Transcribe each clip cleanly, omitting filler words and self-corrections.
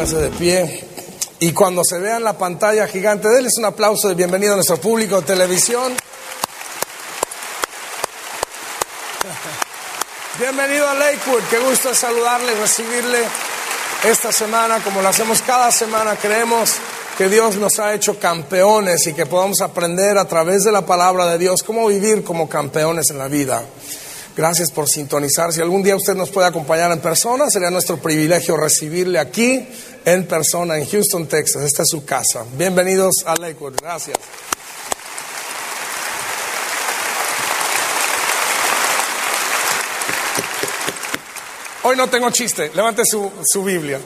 Póngase de pie. Y cuando se vea en la pantalla gigante, denles un aplauso de bienvenida a nuestro público de televisión. Bienvenido a Lakewood, qué gusto es saludarle y recibirle esta semana. Como lo hacemos cada semana, creemos que Dios nos ha hecho campeones y que podamos aprender a través de la palabra de Dios cómo vivir como campeones en la vida. Gracias por sintonizar. Si algún día usted nos puede acompañar en persona, sería nuestro privilegio recibirle aquí en persona en Houston, Texas. Esta es su casa. Bienvenidos a Lakewood. Gracias. Hoy no tengo chiste. Levante su Biblia.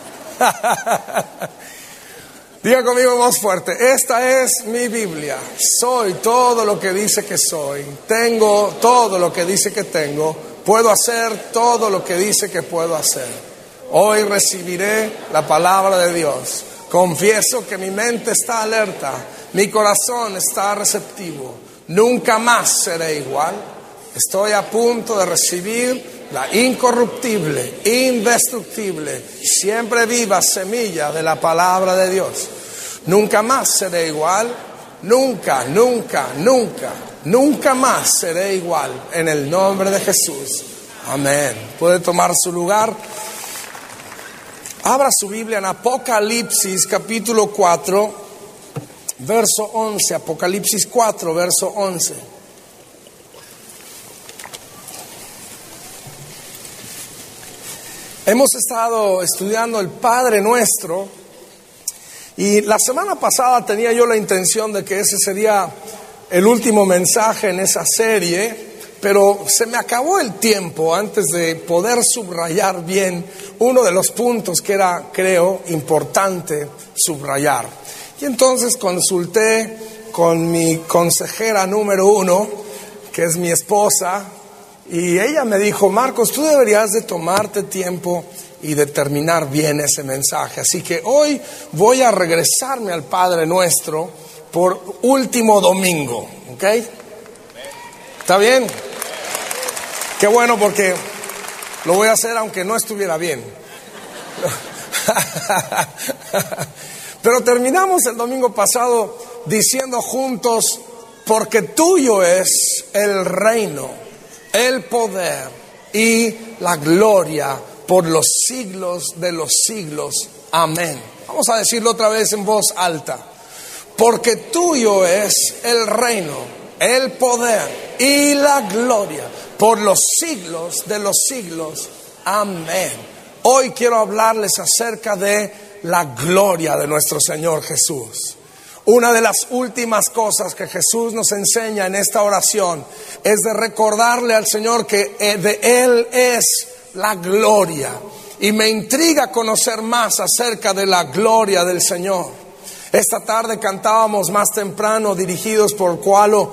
Diga conmigo en voz fuerte: esta es mi Biblia. Soy todo lo que dice que soy. Tengo todo lo que dice que tengo. Puedo hacer todo lo que dice que puedo hacer. Hoy recibiré la palabra de Dios. Confieso que mi mente está alerta. Mi corazón está receptivo. Nunca más seré igual. Estoy a punto de recibir la incorruptible, indestructible, siempre viva semilla de la palabra de Dios. Nunca más seré igual. Nunca, nunca, nunca, nunca más seré igual. En el nombre de Jesús. Amén. Puede tomar su lugar. Abra su Biblia en Apocalipsis capítulo 4, verso 11. Apocalipsis 4, verso 11. Hemos estado estudiando el Padre Nuestro y la semana pasada tenía yo la intención de que ese sería el último mensaje en esa serie, pero se me acabó el tiempo antes de poder subrayar bien uno de los puntos que era, creo, importante subrayar. Y entonces consulté con mi consejera número 1, que es mi esposa, y ella me dijo: Marcos, tú deberías de tomarte tiempo y determinar bien ese mensaje. Así que hoy voy a regresarme al Padre Nuestro por último domingo, ¿ok? ¿Está bien? Qué bueno, porque lo voy a hacer aunque no estuviera bien. Pero terminamos el domingo pasado diciendo juntos: porque tuyo es el reino, el poder y la gloria por los siglos de los siglos. Amén. Vamos a decirlo otra vez en voz alta. Porque tuyo es el reino, el poder y la gloria por los siglos de los siglos. Amén. Hoy quiero hablarles acerca de la gloria de nuestro Señor Jesús. Una de las últimas cosas que Jesús nos enseña en esta oración es de recordarle al Señor que de Él es la gloria. Y me intriga conocer más acerca de la gloria del Señor. Esta tarde cantábamos más temprano, dirigidos por Kualo,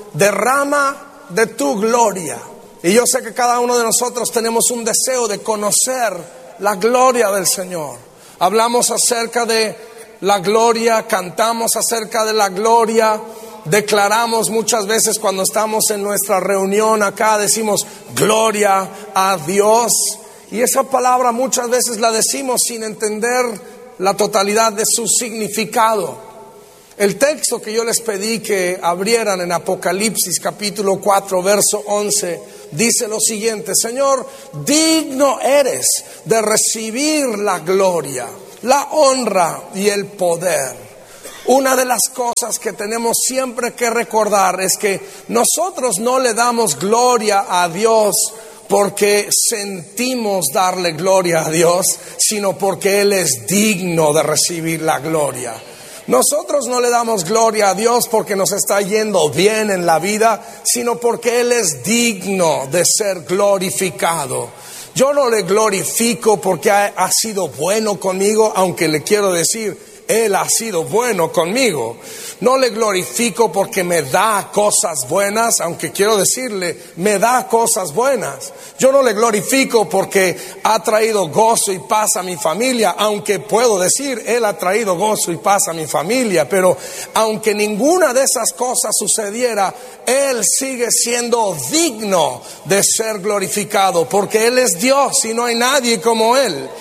derrama de tu gloria. Y yo sé que cada uno de nosotros tenemos un deseo de conocer la gloria del Señor. Hablamos acerca de la gloria, cantamos acerca de la gloria, declaramos muchas veces cuando estamos en nuestra reunión acá, decimos gloria a Dios, y esa palabra muchas veces la decimos sin entender la totalidad de su significado. El texto que yo les pedí que abrieran en Apocalipsis capítulo 4 verso 11 dice lo siguiente: Señor, digno eres de recibir la gloria, la honra y el poder. Una de las cosas que tenemos siempre que recordar es que nosotros no le damos gloria a Dios porque sentimos darle gloria a Dios, sino porque Él es digno de recibir la gloria. Nosotros no le damos gloria a Dios porque nos está yendo bien en la vida, sino porque Él es digno de ser glorificado. Yo no le glorifico porque ha sido bueno conmigo, aunque le quiero decir, Él ha sido bueno conmigo. No le glorifico porque me da cosas buenas, aunque quiero decirle, me da cosas buenas. Yo no le glorifico porque ha traído gozo y paz a mi familia, aunque puedo decir, Él ha traído gozo y paz a mi familia. Pero aunque ninguna de esas cosas sucediera, Él sigue siendo digno de ser glorificado, porque Él es Dios y no hay nadie como Él.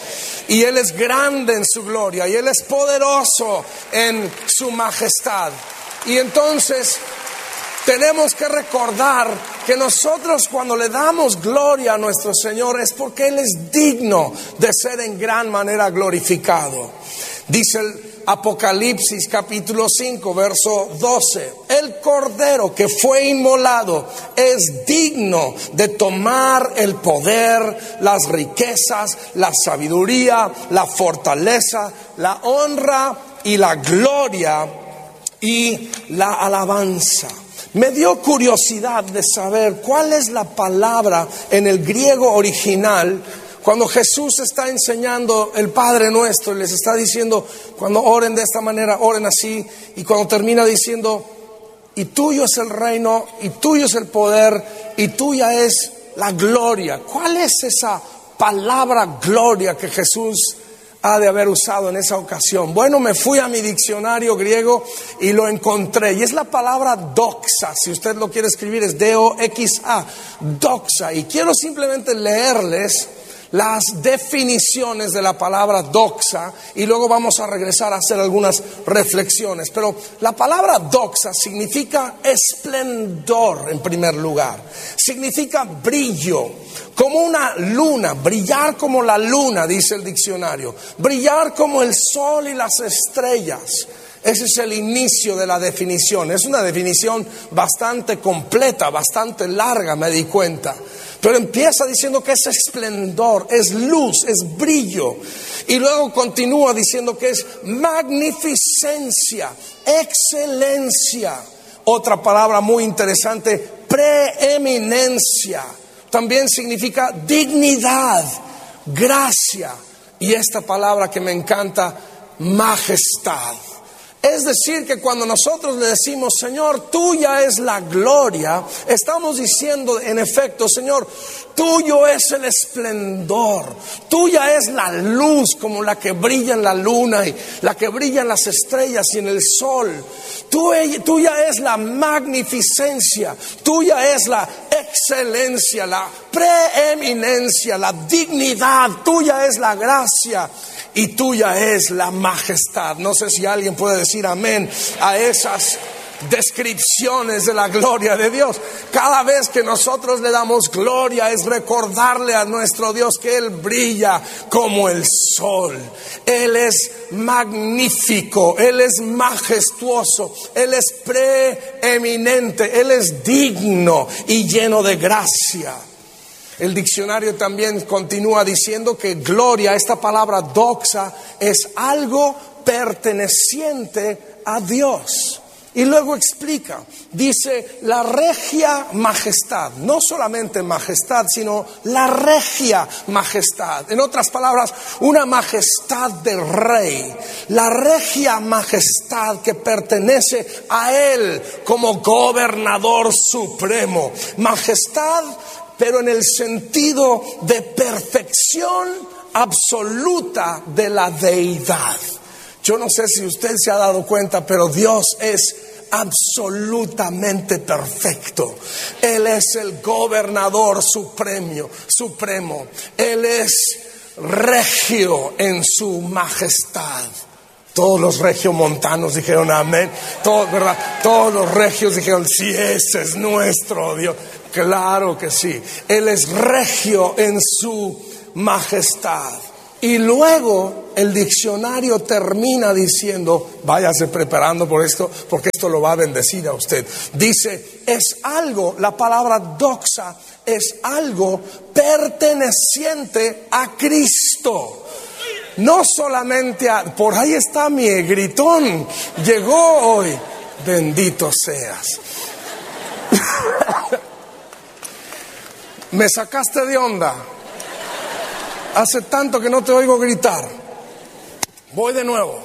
y Él es grande en su gloria, y Él es poderoso en su majestad. Y entonces tenemos que recordar que nosotros, cuando le damos gloria a nuestro Señor, es porque Él es digno de ser en gran manera glorificado. Dice el Apocalipsis capítulo 5 verso 12: el Cordero que fue inmolado es digno de tomar el poder, las riquezas, la sabiduría, la fortaleza, la honra y la gloria y la alabanza. Me dio curiosidad de saber cuál es la palabra en el griego original cuando Jesús está enseñando el Padre Nuestro y les está diciendo: cuando oren de esta manera, oren así. Y cuando termina diciendo: y tuyo es el reino, y tuyo es el poder, y tuya es la gloria. ¿Cuál es esa palabra gloria que Jesús ha de haber usado en esa ocasión? Bueno, me fui a mi diccionario griego y lo encontré, y es la palabra doxa. Si usted lo quiere escribir, es D-O-X-A, doxa. Y quiero simplemente leerles las definiciones de la palabra doxa y luego vamos a regresar a hacer algunas reflexiones. Pero la palabra doxa significa esplendor en primer lugar, significa brillo, como una luna, brillar como la luna, dice el diccionario, brillar como el sol y las estrellas. Ese es el inicio de la definición. Es una definición bastante completa, bastante larga, me di cuenta. Pero empieza diciendo que es esplendor, es luz, es brillo. Y luego continúa diciendo que es magnificencia, excelencia. Otra palabra muy interesante, preeminencia. También significa dignidad, gracia. Y esta palabra que me encanta, majestad. Es decir, que cuando nosotros le decimos: Señor, tuya es la gloria, estamos diciendo en efecto: Señor, tuyo es el esplendor, tuya es la luz como la que brilla en la luna y la que brilla en las estrellas y en el sol. Tuya es la magnificencia, tuya es la excelencia, la preeminencia, la dignidad, tuya es la gracia. Y tuya es la majestad. No sé si alguien puede decir amén a esas descripciones de la gloria de Dios. Cada vez que nosotros le damos gloria es recordarle a nuestro Dios que Él brilla como el sol. Él es magnífico, Él es majestuoso, Él es preeminente, Él es digno y lleno de gracia. El diccionario también continúa diciendo que gloria, esta palabra doxa, es algo perteneciente a Dios. Y luego explica, dice la regia majestad, no solamente majestad, sino la regia majestad. En otras palabras, una majestad de rey, la regia majestad que pertenece a Él como gobernador supremo. Majestad, pero en el sentido de perfección absoluta de la deidad. Yo no sé si usted se ha dado cuenta, pero Dios es absolutamente perfecto. Él es el gobernador supremo. Él es regio en su majestad. Todos los regiomontanos dijeron amén. Todos los regios dijeron: sí, ese es nuestro Dios. Claro que sí. Él es regio en su majestad. Y luego el diccionario termina diciendo: váyase preparando por esto, porque esto lo va a bendecir a usted. Dice, es algo, la palabra doxa es algo perteneciente a Cristo. No solamente por ahí está mi gritón, llegó hoy, bendito seas. Me sacaste de onda. Hace tanto que no te oigo gritar. Voy de nuevo.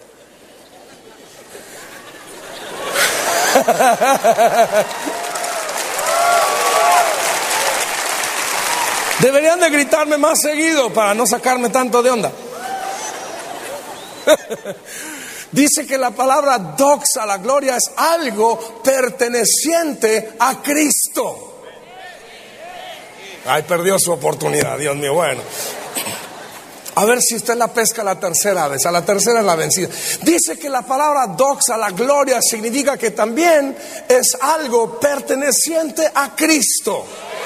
Deberían de gritarme más seguido para no sacarme tanto de onda. Dice que la palabra doxa, la gloria, es algo perteneciente a Cristo. Ay, perdió su oportunidad, Dios mío. Bueno, A ver si usted la pesca la tercera vez. A la tercera es la vencida. Dice que la palabra doxa, la gloria, significa que también es algo perteneciente a Cristo.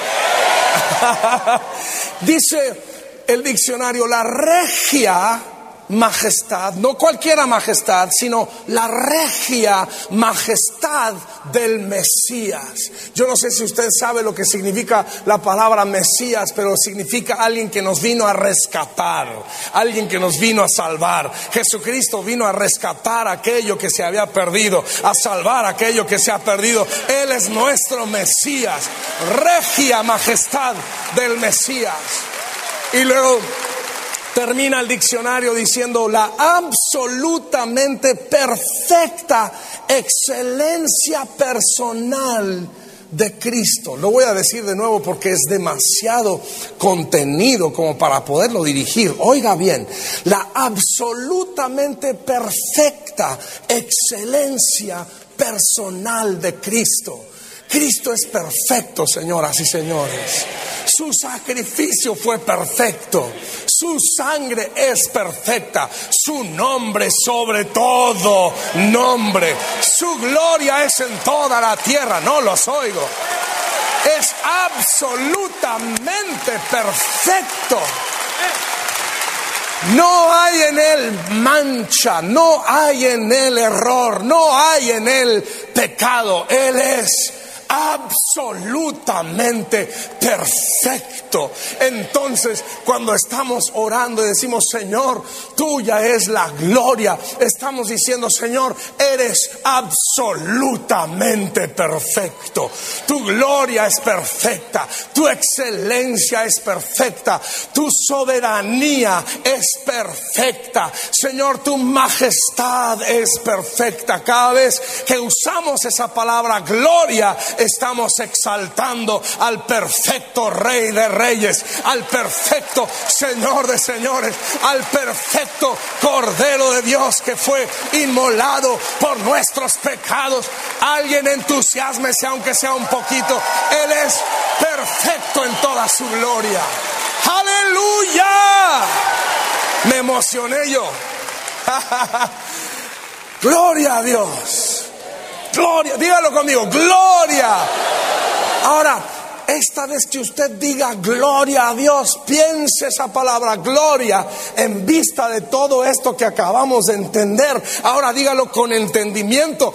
Dice el diccionario, la regia majestad, no cualquiera majestad, sino la regia majestad del Mesías. Yo no sé si usted sabe lo que significa la palabra Mesías, pero significa alguien que nos vino a rescatar, alguien que nos vino a salvar. Jesucristo vino a rescatar aquello que se había perdido, a salvar aquello que se ha perdido. Él es nuestro Mesías, regia majestad del Mesías. Y luego termina el diccionario diciendo la absolutamente perfecta excelencia personal de Cristo. Lo voy a decir de nuevo porque es demasiado contenido como para poderlo dirigir. Oiga bien, la absolutamente perfecta excelencia personal de Cristo. Cristo es perfecto, señoras y señores. Su sacrificio fue perfecto. Su sangre es perfecta. Su nombre sobre todo nombre. Su gloria es en toda la tierra. No los oigo. Es absolutamente perfecto. No hay en él mancha, no hay en él error, no hay en él pecado. Él es absolutamente perfecto. Entonces, cuando estamos orando y decimos, Señor, tuya es la gloria, estamos diciendo, Señor, eres absolutamente perfecto. Tu gloria es perfecta, tu excelencia es perfecta, tu soberanía es perfecta. Señor, tu majestad es perfecta. Cada vez que usamos esa palabra gloria, estamos exaltando al perfecto Rey de Reyes, al perfecto Señor de Señores, al perfecto Cordero de Dios que fue inmolado por nuestros pecados. Alguien entusiásmese aunque sea un poquito. Él es perfecto en toda su gloria. ¡Aleluya! Me emocioné yo. Gloria a Dios. Gloria, dígalo conmigo, gloria. Ahora, esta vez que usted diga gloria a Dios, piense esa palabra gloria en vista de todo esto que acabamos de entender. Ahora dígalo con entendimiento,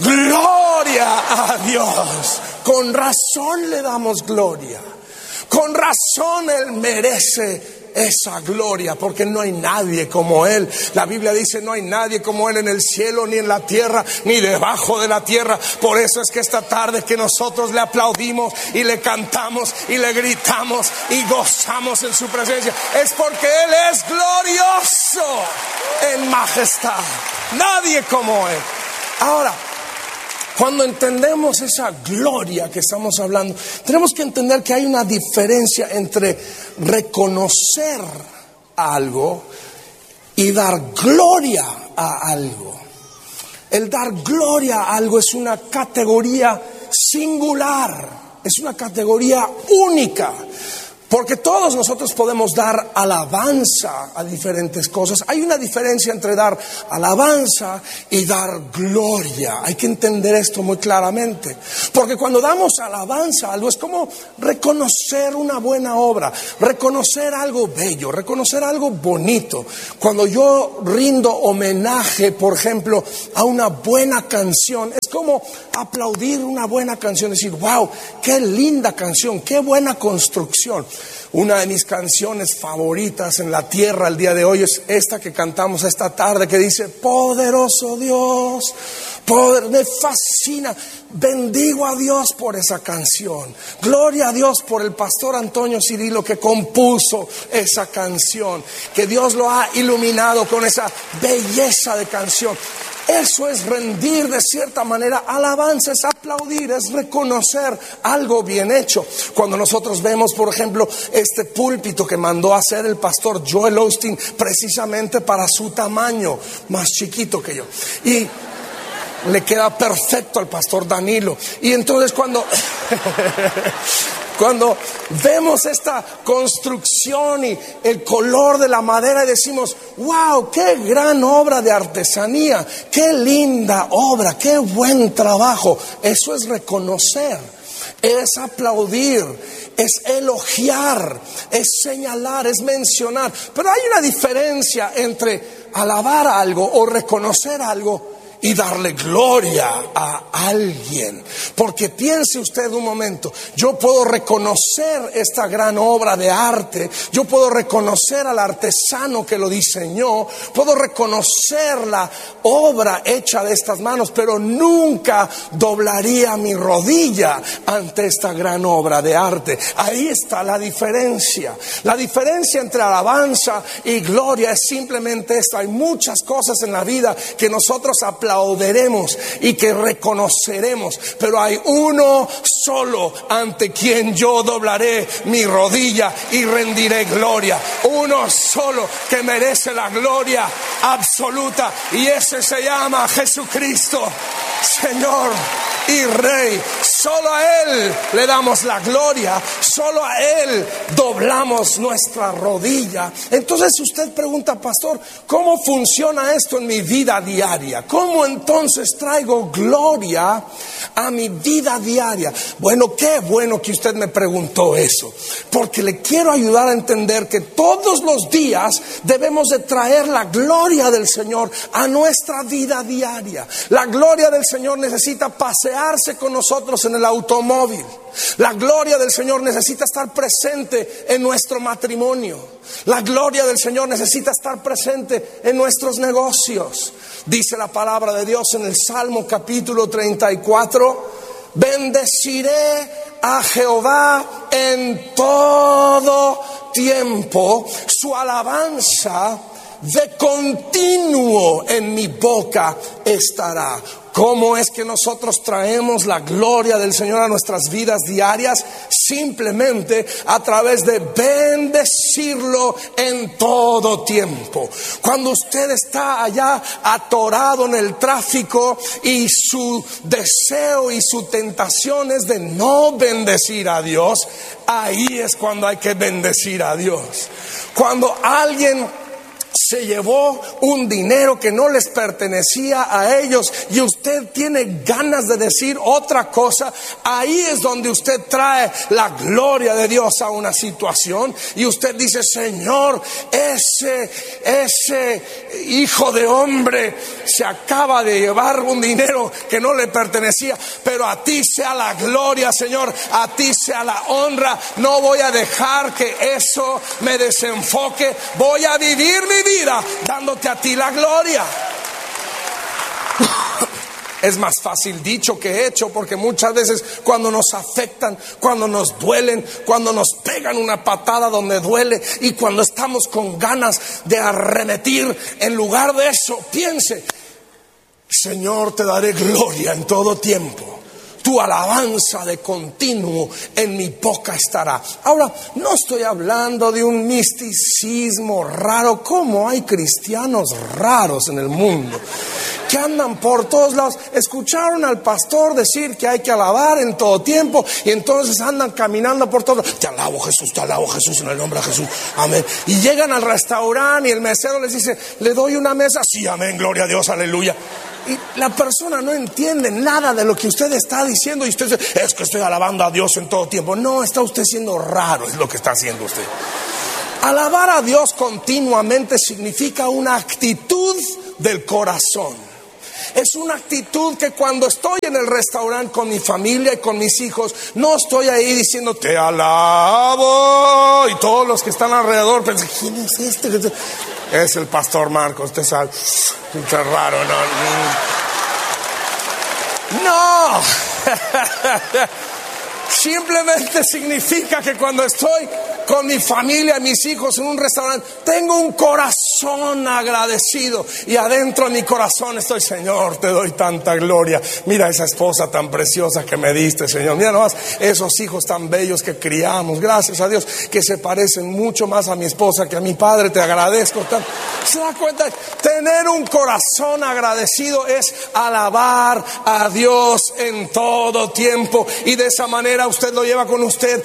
gloria a Dios. Con razón le damos gloria. Con razón Él merece esa gloria, porque no hay nadie como Él. La Biblia dice, no hay nadie como Él en el cielo, ni en la tierra, ni debajo de la tierra. Por eso es que esta tarde que nosotros le aplaudimos y le cantamos y le gritamos y gozamos en su presencia, es porque Él es glorioso en majestad. Nadie como Él. Ahora, cuando entendemos esa gloria que estamos hablando, tenemos que entender que hay una diferencia entre reconocer algo y dar gloria a algo. El dar gloria a algo es una categoría singular, es una categoría única. Porque todos nosotros podemos dar alabanza a diferentes cosas. Hay una diferencia entre dar alabanza y dar gloria. Hay que entender esto muy claramente. Porque cuando damos alabanza a algo es como reconocer una buena obra, reconocer algo bello, reconocer algo bonito. Cuando yo rindo homenaje, por ejemplo, a una buena canción, es como aplaudir una buena canción, decir, wow, qué linda canción, qué buena construcción. Una de mis canciones favoritas en la tierra el día de hoy es esta que cantamos esta tarde, que dice, poderoso Dios, me fascina, bendigo a Dios por esa canción, gloria a Dios por el pastor Antonio Cirilo que compuso esa canción, que Dios lo ha iluminado con esa belleza de canción. Eso es rendir de cierta manera alabanza, es aplaudir, es reconocer algo bien hecho. Cuando nosotros vemos, por ejemplo, este púlpito que mandó a hacer el pastor Joel Osteen precisamente para su tamaño, más chiquito que yo, y le queda perfecto al pastor Danilo. Y entonces cuando Cuando vemos esta construcción y el color de la madera y decimos, wow, qué gran obra de artesanía, qué linda obra, qué buen trabajo. Eso es reconocer, es aplaudir, es elogiar, es señalar, es mencionar. Pero hay una diferencia entre alabar algo o reconocer algo y darle gloria a alguien. Porque piense usted un momento, yo puedo reconocer esta gran obra de arte, yo puedo reconocer al artesano que lo diseñó, puedo reconocer la obra hecha de estas manos, pero nunca doblaría mi rodilla ante esta gran obra de arte. Ahí está la diferencia. La diferencia entre alabanza y gloria es simplemente esta. Hay muchas cosas en la vida que nosotros aplaudiremos y que reconoceremos, pero hay uno solo ante quien yo doblaré mi rodilla y rendiré gloria. Uno solo que merece la gloria absoluta, y ese se llama Jesucristo, Señor y Rey. Solo a Él le damos la gloria, solo a Él doblamos nuestra rodilla. Entonces usted pregunta, pastor, ¿cómo funciona esto en mi vida diaria? ¿Cómo entonces traigo gloria a mi vida diaria? Bueno, qué bueno que usted me preguntó eso, porque le quiero ayudar a entender que todos los días debemos de traer la gloria del Señor a nuestra vida diaria. La gloria del Señor necesita pasearse con nosotros en el automóvil. La gloria del Señor necesita estar presente en nuestro matrimonio. La gloria del Señor necesita estar presente en nuestros negocios. Dice la palabra de Dios en el Salmo capítulo 34: bendeciré a Jehová en todo tiempo, su alabanza de continuo en mi boca estará. ¿Cómo es que nosotros traemos la gloria del Señor a nuestras vidas diarias? Simplemente a través de bendecirlo en todo tiempo. Cuando usted está allá atorado en el tráfico y su deseo y su tentación es de no bendecir a Dios, ahí es cuando hay que bendecir a Dios. Cuando alguien se llevó un dinero que no les pertenecía a ellos y usted tiene ganas de decir otra cosa, ahí es donde usted trae la gloria de Dios a una situación y usted dice: Señor, ese hijo de hombre se acaba de llevar un dinero que no le pertenecía, pero a ti sea la gloria, Señor, a ti sea la honra. No voy a dejar que eso me desenfoque, voy a vivir mi vida dándote a ti la gloria. Es más fácil dicho que hecho, porque muchas veces cuando nos afectan, cuando nos duelen, cuando nos pegan una patada donde duele y cuando estamos con ganas de arremetir, en lugar de eso, piense: Señor, te daré gloria en todo tiempo. Tu alabanza de continuo en mi boca estará. Ahora, no estoy hablando de un misticismo raro. ¿Cómo hay cristianos raros en el mundo que andan por todos lados? Escucharon al pastor decir que hay que alabar en todo tiempo y entonces andan caminando por todo. Te alabo Jesús, en el nombre de Jesús, amén. Y llegan al restaurante y el mesero les dice: le doy una mesa. Sí, amén, gloria a Dios, aleluya. Y la persona no entiende nada de lo que usted está diciendo y usted dice: es que estoy alabando a Dios en todo tiempo. No, está usted siendo raro, es lo que está haciendo usted. Alabar a Dios continuamente significa una actitud del corazón. Es una actitud que cuando estoy en el restaurante con mi familia y con mis hijos, no estoy ahí diciendo: te alabo, y todos los que están alrededor piensan: ¿quién es este? Es el pastor Marcos, usted sabe. Qué raro, no. Simplemente significa que cuando estoy con mi familia, mis hijos en un restaurante, tengo un corazón agradecido y adentro de mi corazón estoy: Señor, te doy tanta gloria. Mira esa esposa tan preciosa que me diste, Señor. Mira nomás esos hijos tan bellos que criamos. Gracias a Dios que se parecen mucho más a mi esposa que a mi padre. Te agradezco tanto. ¿Se da cuenta? Tener un corazón agradecido es alabar a Dios en todo tiempo, y de esa manera usted lo lleva con usted